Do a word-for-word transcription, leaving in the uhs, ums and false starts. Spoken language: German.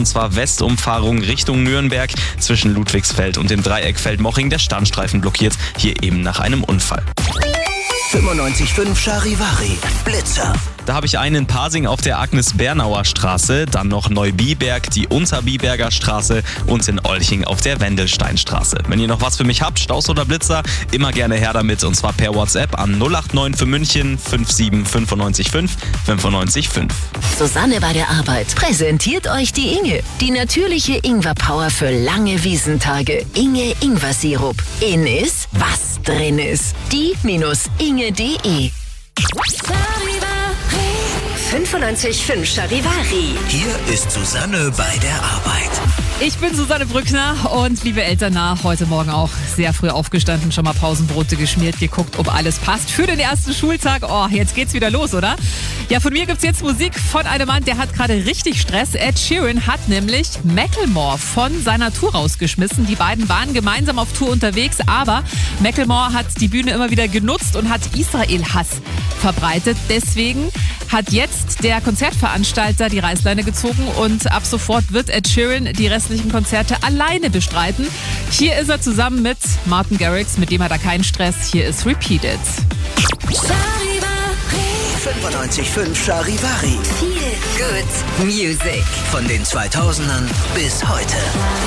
und zwar Westumfahrung Richtung Nürnberg. Zwischen Ludwigsfeld und dem Dreieck Feldmoching der Standstreifen blockiert, hier eben nach einem Unfall. fünfundneunzig Komma fünf Charivari, Blitzer. Da habe ich einen in Pasing auf der Agnes-Bernauer Straße, dann noch Neubiberg, die Unterbiberger Straße und in Olching auf der Wendelsteinstraße. Wenn ihr noch was für mich habt, Staus oder Blitzer, immer gerne her damit und zwar per WhatsApp an null acht neun für München fünf sieben fünf neun fünf fünf neun fünf. Susanne bei der Arbeit präsentiert euch die Inge. Die natürliche Ingwer-Power für lange Wiesentage. Inge Ingwer-Sirup. In ist, was drin ist. Die-inge punkt de. fünfundneunzig Komma fünf Charivari. Hier ist Susanne bei der Arbeit. Ich bin Susanne Brückner und liebe Elternah, heute Morgen auch sehr früh aufgestanden, schon mal Pausenbrote geschmiert, geguckt, ob alles passt für den ersten Schultag. Oh, jetzt geht's wieder los, oder? Ja, von mir gibt's jetzt Musik von einem Mann, der hat gerade richtig Stress. Ed Sheeran hat nämlich Macklemore von seiner Tour rausgeschmissen. Die beiden waren gemeinsam auf Tour unterwegs, aber Macklemore hat die Bühne immer wieder genutzt und hat Israel-Hass verbreitet. Deswegen hat jetzt der Konzertveranstalter die Reißleine gezogen und ab sofort wird Ed Sheeran die restlichen Konzerte alleine bestreiten. Hier ist er zusammen mit Martin Garrix, mit dem hat er keinen Stress. Hier ist Repeated. fünfundneunzig Komma fünf Charivari. Feel good music. Von den zweitausendern bis heute.